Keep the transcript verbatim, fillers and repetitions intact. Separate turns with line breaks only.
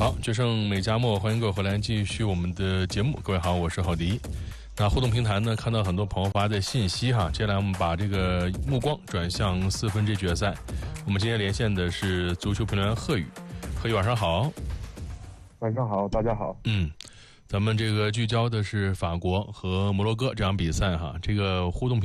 好，决胜美加墨，欢迎各位回来继续我们的节目。各位好，我是郝迪。那互动平台呢，看到很多朋友发的信息哈，接下来我们把这个目光转向四分之一决赛。我们今天连线的是足球评论员贺宇，贺宇晚上好。
晚上好，大家好。
嗯，咱们这个聚焦的是法国和摩洛哥这场比赛哈，这个互动